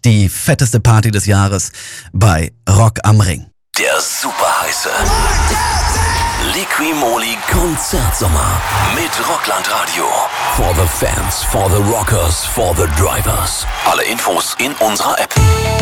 die fetteste Party des Jahres bei Rock am Ring. Der super heiße Liqui-Moly Konzertsommer mit Rockland Radio. For the fans, for the rockers, for the drivers. Alle Infos in unserer App.